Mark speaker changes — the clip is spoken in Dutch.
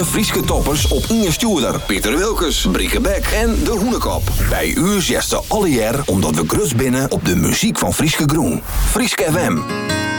Speaker 1: Frieske toppers op Inge Stuurder, Pieter Wilkes, Brieke Beck en De Hoenekop. Bij u zesten alle jaar omdat we grus binnen op de muziek van Frieske Groen. Frieske FM.